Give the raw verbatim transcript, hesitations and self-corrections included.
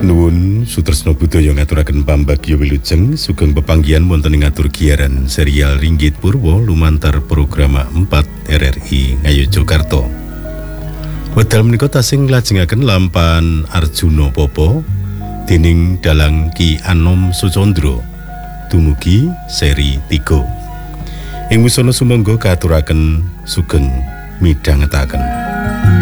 Nuwun Sutresna Budaya ngaturaken pambagya wilujeng sugeng pepanggihan wonten ing ngatur giaran serial Ringgit Purwa lumantar program empat R R I Ngayogyakarta. Wedal menika tasih nglajengaken lampahan Arjuna Papa dening dalang Ki Anom Sucondro dumugi seri tiga. Ing wusana sumangga katuraken sugeng midhangetaken.